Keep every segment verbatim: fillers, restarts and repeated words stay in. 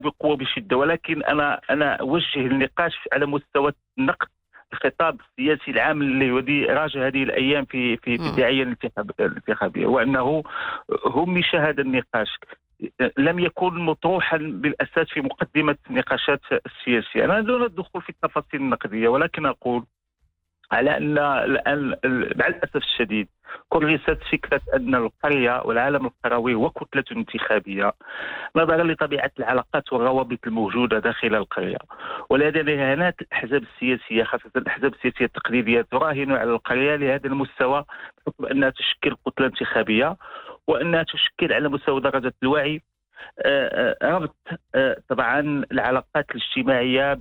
بقوة بشدة، ولكن أنا أنا أوجه النقاش على مستوى النقد الخطاب السياسي العام اللي ودي راجع هذه الأيام في في في الدعاية الانتخاب- الانتخابية، وأنه همش هذا النقاش لم يكن مطروحا بالأساس في مقدمة النقاشات السياسية. أنا دون الدخول في التفاصيل النقدية، ولكن أقول على أن الآن مع الأسف الشديد كرست فكرة أن القرية والعالم القروي هو كتلة انتخابية نظرا لطبيعة العلاقات والروابط الموجودة داخل القرية، ولهذا رهانات الأحزاب السياسية خاصة الأحزاب السياسية التقليدية تراهن على القرية لهذا المستوى بحكم أنها تشكل كتلة انتخابية وأنها تشكل على مستوى درجة الوعي آه، آه، ربط آه، طبعا العلاقات الاجتماعية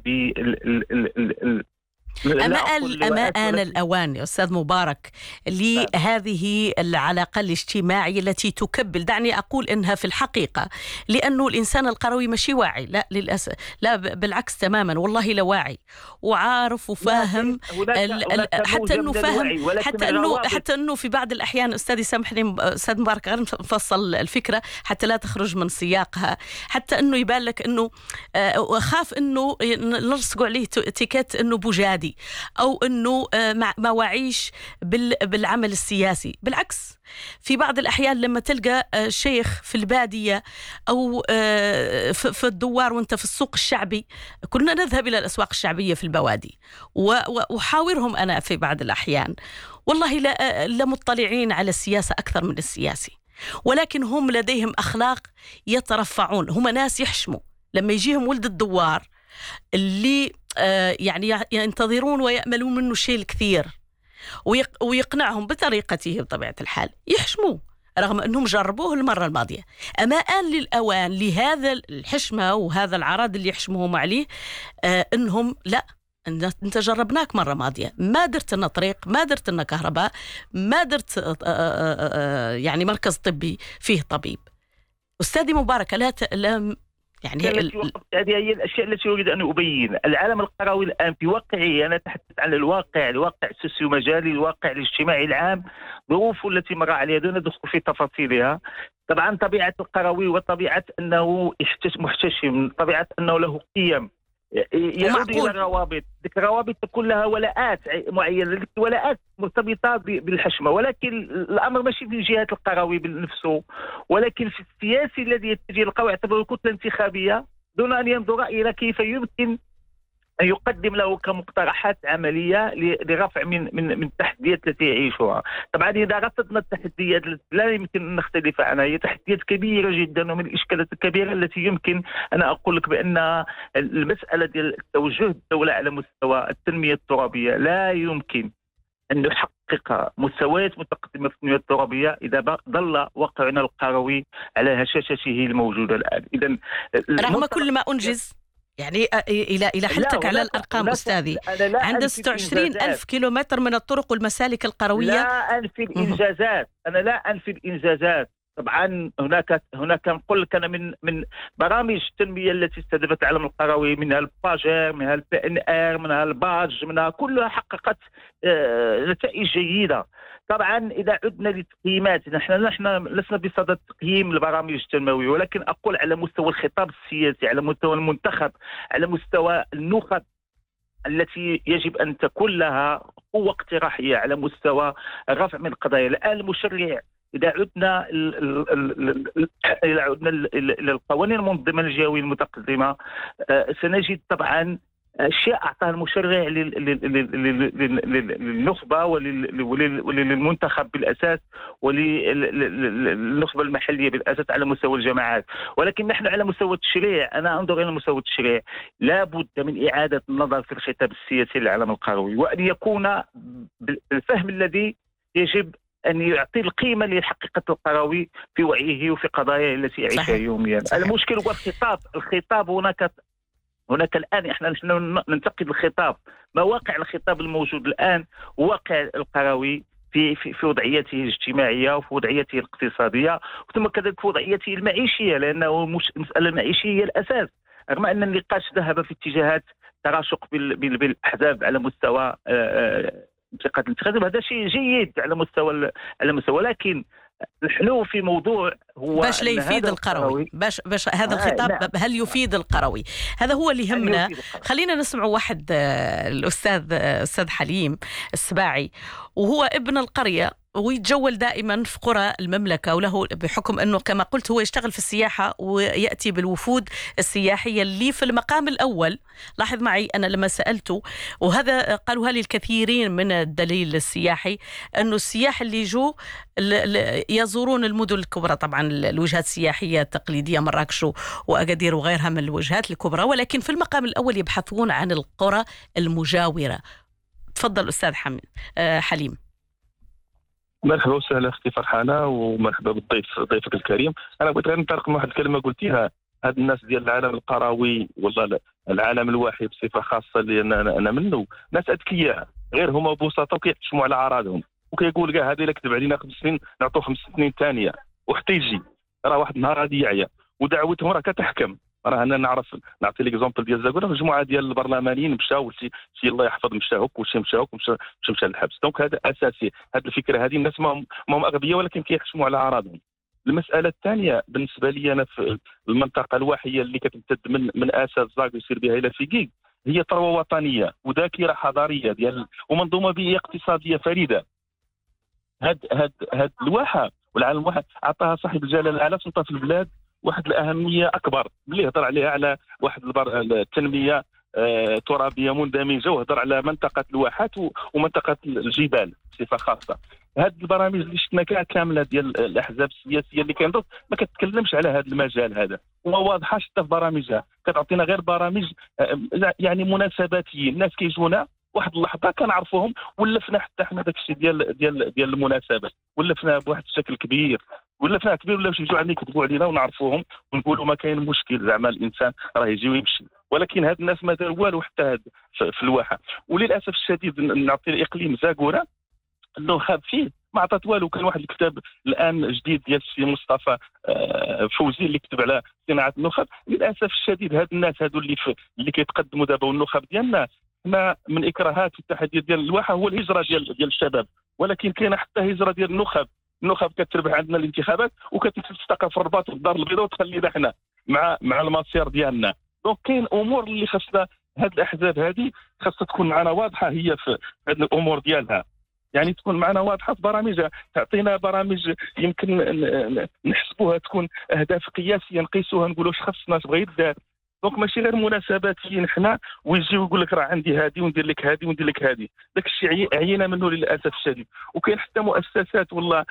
بال أما آن أما آن الأوان يا أستاذ مبارك لهذه العلاقة الاجتماعية التي تكبل، دعني أقول إنها في الحقيقة لأنه الإنسان القروي مشي واعي، لا للأسف، لا بالعكس تماما، والله لا واعي وعارف وفاهم حتى أنه فاهم حتى أنه حتى أنه في بعض الأحيان أستاذي سامحني أستاذ مبارك غير نفصل الفكرة حتى لا تخرج من سياقها، حتى أنه يبان لك أنه وخاف أنه نلصقوا عليه تيكات أنه بوجادي أو أنه ما وعيش بالعمل السياسي. بالعكس في بعض الأحيان لما تلقى شيخ في البادية أو في الدوار وانت في السوق الشعبي، كنا نذهب إلى الأسواق الشعبية في البوادي وأحاورهم أنا في بعض الأحيان، والله لا, لا مطلعين على السياسة أكثر من السياسي، ولكن هم لديهم أخلاق يترفعون، هم ناس يحشموا لما يجيهم ولد الدوار اللي يعني ينتظرون ويأملون منه الشيء الكثير ويقنعهم بطريقته بطبيعة الحال، يحشموا رغم أنهم جربوه المرة الماضية. أما آن للأوان لهذا الحشمة وهذا العراض اللي يحشموهم عليه آه أنهم لا، أنت جربناك مرة ماضية، ما درت لنا طريق، ما درت لنا كهرباء، ما درت آه آه آه يعني مركز طبي فيه طبيب. أستاذي مبارك لا لا يعني هذه هي الأشياء التي أريد أن أبين. العالم القروي الآن في واقعه، أنا أتحدث عن الواقع، الواقع السوسيومجالي، الواقع الاجتماعي العام، ظروفه التي مر عليها دون الدخول في تفاصيلها. طبعا طبيعة القروي وطبيعة أنه محتشم، طبيعة أنه له قيم يعود إلى الروابط، ذيك الروابط تكون لها ولاءات معينة، ولاءات مرتبطة بالحشمة، ولكن الأمر ماشي في جهة القروي بنفسه، ولكن في السياسي الذي يتجه القروي يعتبر كتلة انتخابية دون أن ينظر إلى كيف يمكن أن يقدم له كمقترحات عملية لرفع من من من التحديات التي يعيشها. طبعا إذا رصدنا التحديات لا يمكن أن نختلف عنها، هي تحديات كبيرة جدا ومن الإشكالات الكبيرة التي يمكن أنا أقول لك بأن المسألة ديال توجه الدولة على مستوى التنمية الترابية لا يمكن أن يحقق مستويات متقدمة في التنمية الترابية إذا ظل واقعنا القروي على هشاشته الموجودة الآن. إذن رغم كل ما أنجز يعني إلى إلى حلتك على الأرقام أستاذي، عند ستة وعشرين ألف كيلومتر من الطرق والمسالك القروية. لا أنفي الإنجازات، أنا لا أنفي الإنجازات. طبعا هناك هناك نقول لك أنا من من برامج التنمية التي استهدفت العالم القروي، منها الباجير، منها البي ان ار، منها الباج، منها كلها حققت آه نتائج جيدة. طبعا إذا عدنا للتقييمات، نحن نحن لسنا بصدد تقييم البرامج التنموية، ولكن أقول على مستوى الخطاب السياسي، على مستوى المنتخب، على مستوى النخب التي يجب أن تكون لها قوة اقتراحية على مستوى الرفع من القضايا. الآن المشرع إذا عدنا إذا عدنا إلى القوانين المنظمة الجهوية المتقدمة سنجد طبعا أشياء أعطاها المشرع للنخبة وللمنتخب بالأساس وللنخبة المحلية بالأساس على مستوى الجماعات، ولكن نحن على مستوى التشريع، أنا أنظر إلى مستوى التشريع لا بد من إعادة النظر في الخطاب السياسي للعالم القروي، وأن يكون بالفهم الذي يجب أن يعطي القيمة لحقيقة القروي في وعيه وفي قضايا التي يعيشها يوميا. المشكل هو الخطاب، الخطاب هناك هناك الآن احنا ننتقد الخطاب، ما واقع الخطاب الموجود الآن واقع القروي في في في وضعيته الاجتماعية وفي وضعيته الاقتصادية ثم كذلك في وضعيته المعيشية، لأنه مش المسألة المعيشية هي الأساس، رغم أن النقاش ذهب في اتجاهات تراشق بالأحزاب على مستوى انتقاد الانتخابات، هذا شيء جيد على مستوى على مستوى ولكن الحلو في موضوع هو باش لا يفيد القروي، باش باش هذا الخطاب آه نعم. هل يفيد القروي؟ هذا هو اللي يهمنا. خلينا نسمع واحد الأستاذ أستاذ حليم السباعي، وهو ابن القرية ويتجول دائما في قرى المملكة، وله بحكم أنه كما قلت هو يشتغل في السياحة ويأتي بالوفود السياحية اللي في المقام الأول. لاحظ معي أنا لما سألته، وهذا قالوها لي الكثيرين من الدليل السياحي، أنه السياح اللي يجوا يزورون المدن الكبرى، طبعا الوجهات السياحية التقليدية مراكش وأكادير وغيرها من الوجهات الكبرى، ولكن في المقام الأول يبحثون عن القرى المجاورة. تفضل أستاذ حليم. مرحبا وسهلا اختي فرحانه، ومرحبا بالضيف ضيفك الكريم. انا بغيت غير نطرق من واحد الكلمه قلتيها، هاد الناس ديال العالم القروي والله العالم الواحي بصفه خاصه اللي انا انا منه، ناس اذكياء غير هما ببساطه وكيحشموا على اعراضهم، وكيقول كاع هذا الا كتب علينا خمس سنين نعطوه خمس سنين ثانيه، وحتى يجي راه واحد النهار غادي يعيا، ودعوتهم راه كتحكم. راه انا نعرف نعطي ليكزومبل ديال زاكوره، مجموعه ديال البرلمانيين مشاو شي شي الله يحفظ مشى هوك وشي مشى هوك ومشى مشى للحبس. دونك هذا اساسي، هذه الفكره هذه الناس ما هم اغبياء ولكن كيحشموا على اعراضهم. المساله الثانيه بالنسبه لي انا في المنطقه الواحيه اللي كتمتد من من اساس زاك يسير بها الى فيكيك، هي ثروه وطنيه وذاكره حضاريه ديال ومنظومه بيئيه اقتصاديه فريده. هاد هاد هاد الواحه والعالم الواحد عطاها صاحب الجلاله الاعلى سلطه في البلاد واحد الاهميه اكبر اللي هضر عليها على واحد التنميه آه ترابيه مندمجه، وهضر على منطقه الواحات ومنطقه الجبال بصفه خاصه. هذه البرامج اللي شفنا كامله ديال الاحزاب السياسيه اللي كاين ما كتكلمش على هذا المجال هذا، وما واضحاش حتى في برامجها، كتعطينا غير برامج آه يعني مناسباتيين. الناس كيجونا واحد اللحظه كنعرفوهم ولفنا حتى حنا داك الشيء ديال ديال ديال المناسبات ولفنا بواحد الشكل كبير، ولفنا كبير ولا يجيو عندنا يكتبوا علينا ونعرفوهم ونقولوا ما كاين مشكل، زعما الانسان راه يجي ويمشي. ولكن هاد الناس ما دار والو حتى هاد في الواحه. وللاسف الشديد نعطي الاقليم زاكوره النخب فيه ما عطات والو. كان واحد الكتاب الان جديد ديال السي مصطفى فوزي اللي كتب على صناعه النخب. للاسف الشديد هاد الناس هادو اللي في اللي كيتقدموا دابا والنخب ديالنا، حنا من اكراهات والتحديات ديال الواحه هو الهجره ديال ديال الشباب، ولكن كاينه حتى هجره ديال النخب. النخب كتربح عندنا الانتخابات وكتلتقى في الرباط والدار البيضاء وتخلينا حنا مع مع المصير ديالنا. دونك كاين امور اللي خاصنا هاد الاحزاب هذه خاصها تكون معنا واضحه هي في هاد الامور ديالها، يعني تكون معنا واضحه في برامجها، تعطينا برامج يمكن نحسبوها تكون اهداف قياسيه نقيسوها نقولوا واش خاصنا تبغى يدار. دونك ماشي غير مناسباتيين حنا ويجي ويقول لك راه عندي هذه وندير لك هذه وندير لك هذه. داك الشيء عيينا منه للاسف الشديد. وكاين حتى مؤسسات والله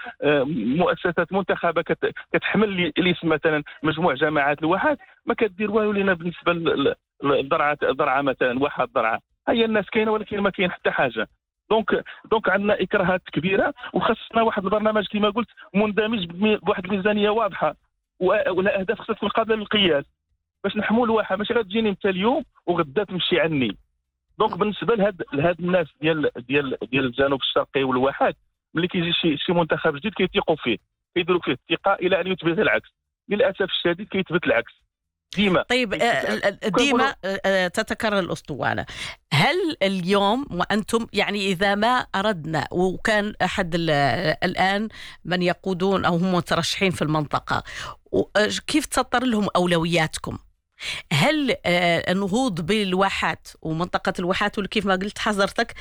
مؤسسات منتخبه كتحمل الاسم مثلا مجموع جماعات الواحات ما كدير والو لنا بالنسبه للضرعه ضرعه مثلا واحد ضرعه. هي الناس كاينه ولكن ما كاين حتى حاجه. دونك دونك عندنا اكراهات كبيره وخصنا واحد البرنامج كما قلت مندمج بواحد الميزانيه واضحه ولا اهداف خصها تكون قابله للقياس باش نحموا الواحه، ماشي غتجيني انت اليوم وغدا تمشي عني. دونك بالنسبه لهاد لهاد الناس ديال ديال ديال الجنوب الشرقي والواحات ملي كيجي شي شي منتخب جديد كيثيقوا فيه كيديروا فيه الثقه الى ان يثبت العكس. للاسف الشديد كيثبت العكس ديما. طيب ديما تتكرر الاسطوانه. هل اليوم وانتم يعني اذا ما اردنا وكان احد الان من يقودون او هم مترشحين في المنطقه، كيف تسطر لهم اولوياتكم؟ هل النهوض بالواحات ومنطقة الواحات وكيف ما قلت حضرتك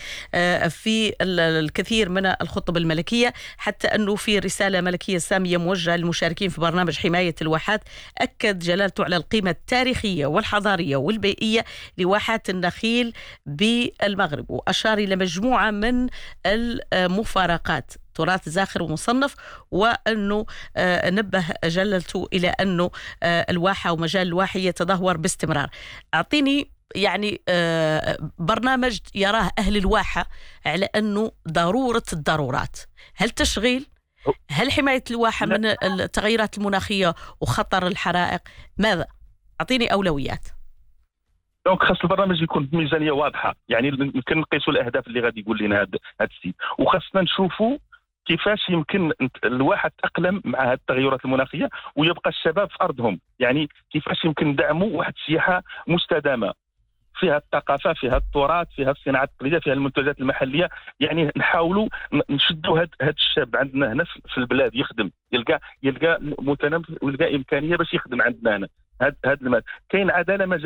في الكثير من الخطب الملكية، حتى أنه في رسالة ملكية سامية موجهة للمشاركين في برنامج حماية الواحات أكد جلالته على القيمة التاريخية والحضارية والبيئية لواحات النخيل بالمغرب، وأشار إلى مجموعة من المفارقات تراث زاخر ومصنف، وأنه نبه جلالته إلى أنه الواحة ومجال الواحي يتدهور باستمرار. أعطيني يعني برنامج يراه أهل الواحة على أنه ضرورة الضرورات. هل تشغيل؟ هل حماية الواحة من التغيرات المناخية وخطر الحرائق؟ ماذا؟ أعطيني أولويات. دونك خاص البرنامج يكون بميزانية واضحة، يعني يمكن نقيسوا الأهداف اللي غادي يقول لنا هذا السيد، وخاصنا نشوفوا كيفاش يمكن الواحد تأقلم مع هذه التغيرات المناخية ويبقى الشباب في أرضهم. يعني كيفاش يمكن ندعموا واحد السياحة مستدامة فيها الثقافه، فيها التراث، فيها الصناعه التقليديه، فيها المنتجات المحليه. يعني نحاولوا نشدوا هذا الشاب عندنا هنا في البلاد يخدم، يلقى يلقى متنفس ويلقى امكانيه باش يخدم عندنا هنا. هذا هذا كاين عداله